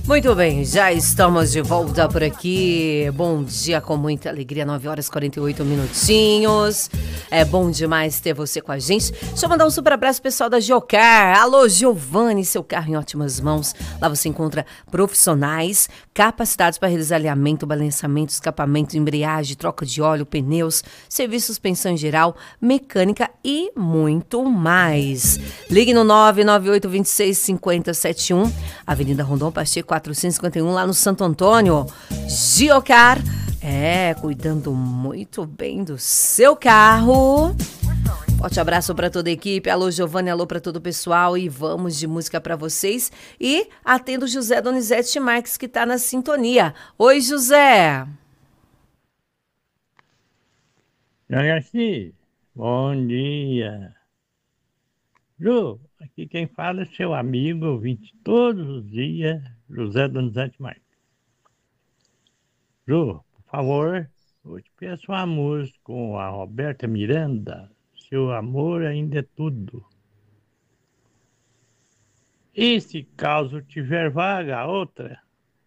Muito bem, já estamos de volta por aqui. Bom dia com muita alegria, 9 horas e 48 minutinhos. É bom demais ter você com a gente. Deixa eu mandar um super abraço pessoal da Geocar. Alô, Giovanni, seu carro em ótimas mãos. Lá você encontra profissionais capacitados para realizar alinhamento, balanceamento, escapamento, embreagem, troca de óleo, pneus, serviço de suspensão em geral, mecânica e muito mais. Ligue no 998265071, Avenida Rondon Pacheco 451, lá no Santo Antônio. Geocar, cuidando muito bem do seu carro. Forte abraço para toda a equipe. Alô, Giovanni, alô para todo o pessoal. E vamos de música para vocês. E atendo José Donizete Marques, que está na sintonia. Oi, José. Jaci, bom dia. Ju, aqui quem fala é seu amigo, ouvinte todos os dias, José Donizete Marques. Ju, por favor, eu te peço uma música com a Roberta Miranda, Seu Amor Ainda é Tudo. E se caso tiver vaga, outra,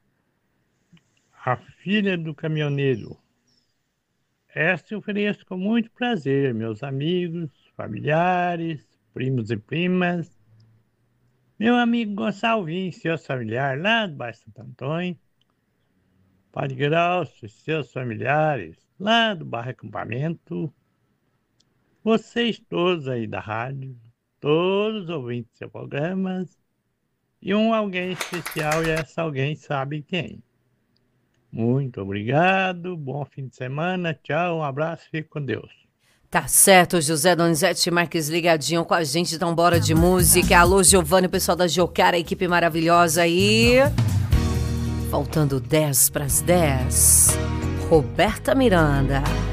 A Filha do Caminhoneiro. Esta eu ofereço com muito prazer, meus amigos, familiares, primos e primas. Meu amigo Gonçalvinho, seus familiares lá do bairro Santo Antônio. Padre Graucio, seus familiares lá do bairro Acampamento. Vocês todos aí da rádio, todos ouvindo seus programas. E alguém especial, e essa alguém sabe quem. Muito obrigado, bom fim de semana, tchau, um abraço, fique com Deus. Tá certo, José Donizete Marques ligadinho com a gente, então bora de música. Alô, Giovanni, o pessoal da Geocar, a equipe maravilhosa aí. Faltando 10 para as 10. Roberta Miranda.